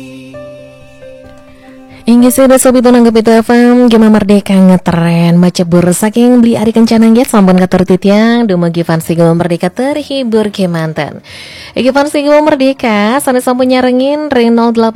Inggih sudah sobi tunang ke Pitu FM Gema Merdeka ngetren Baca bur saking beli ari kencanang get Sampun katur titiang Dumugi fansi Gema Merdeka terhibur ke manten Iki fansi Gema Merdeka Sane sampun nyarengin Ring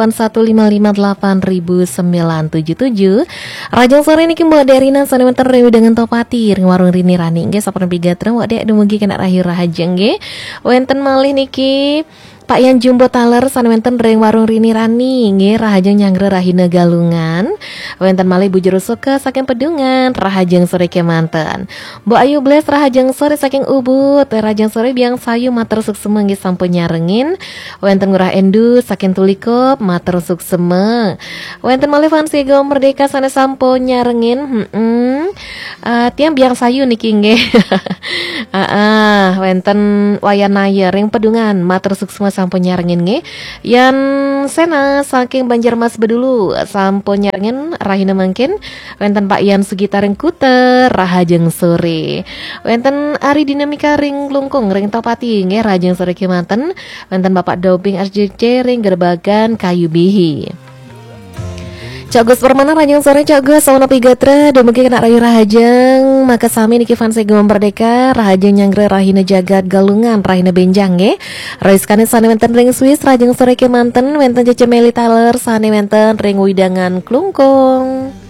0815588977 Rajang sore niki mbak Derina Sane menter rewi dengan topati Ring warung Rini Rani Nge sapan bigatren Wak dek dumugi kena rahir rahajeng nge Wenten malih niki Pak Yan Jumbo Taler sanwenten ring warung Rini Rani nggih rahajeng nyangre rahina galungan wenten malih bujur suka saking Pedungan rahajeng sore kemanten Mbok Ayu Bles rahajeng sore saking Ubud rahajeng sore biang sayu mater sukseme nggih sampun nyarengin wenten Ngurah Endu saking Tulikop mater sukseme wenten malih fansi Gema Merdeka sane sampun nyarengin tiang biang sayu niki nggih wenten Wayanaya ring Pedungan mater sukseme sampun nyarengin nge Yan Sena saking Banjarmas Bedulu sampun nyarengin rahina mungkin wenten Pak Yan Sugita ring Kuter rahajeng sore wenten Ari Dinamika ring Lungkung ring Topati nge rahajeng sore kemanten wenten Bapak Doping RJC ring Gerbagan Kayu Bihi Cogos Permana rajang sore Cogos sauna pigatra dumugi kena rayu rahajeng maka sami niki fanse Gema Merdeka rahajeng nyangre rahina jagat galungan rahina benjang nge Raiskane sane wenten ring Swiss rajeng sore kemanten wenten Cece Meli Taler sane wenten ring Widangan Klungkung